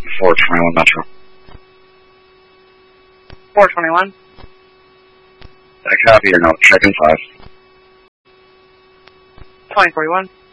421 Metro. 421. I copy your note. Check in 5. 2041.